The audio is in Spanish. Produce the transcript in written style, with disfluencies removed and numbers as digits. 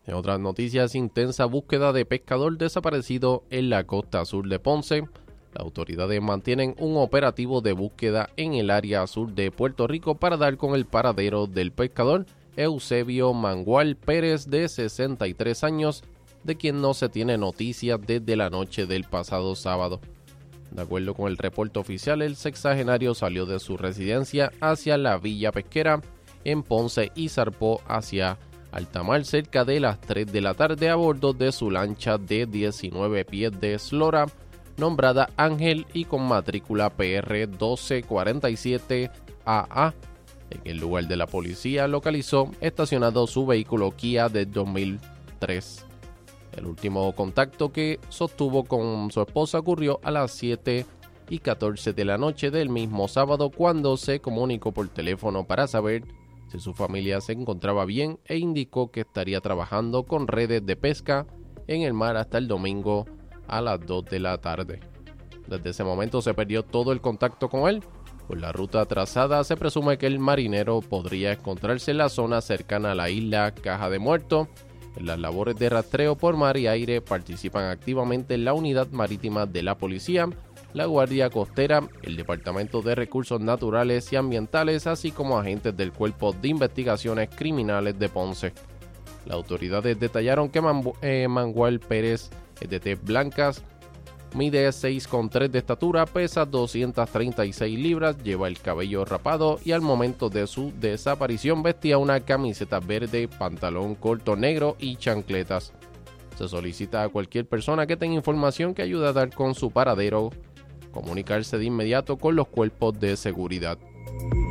En otras noticias, intensa búsqueda de pescador desaparecido en la costa sur de Ponce. Las autoridades mantienen un operativo de búsqueda en el área sur de Puerto Rico para dar con el paradero del pescador Eusebio Mangual Pérez, de 63 años, de quien no se tiene noticias desde la noche del pasado sábado. De acuerdo con el reporte oficial, el sexagenario salió de su residencia hacia la Villa Pesquera en Ponce y zarpó hacia altamar cerca de las 3 de la tarde a bordo de su lancha de 19 pies de eslora nombrada Ángel y con matrícula PR 1247AA. En el lugar de la policía localizó estacionado su vehículo Kia de 2003. El último contacto que sostuvo con su esposa ocurrió a las 7:14 de la noche del mismo sábado, cuando se comunicó por teléfono para saber si su familia se encontraba bien e indicó que estaría trabajando con redes de pesca en el mar hasta el domingo a las 2 de la tarde. Desde ese momento se perdió todo el contacto con él. Por la ruta trazada se presume que el marinero podría encontrarse en la zona cercana a la isla Caja de Muertos. En las labores de rastreo por mar y aire participan activamente la Unidad Marítima de la Policía, la Guardia Costera, el Departamento de Recursos Naturales y Ambientales, así como agentes del Cuerpo de Investigaciones Criminales de Ponce. Las autoridades detallaron que Mangual Pérez es de tez blancas, mide 6,3 de estatura, pesa 236 libras, lleva el cabello rapado y al momento de su desaparición vestía una camiseta verde, pantalón corto negro y chancletas. Se solicita a cualquier persona que tenga información que ayude a dar con su paradero comunicarse de inmediato con los cuerpos de seguridad.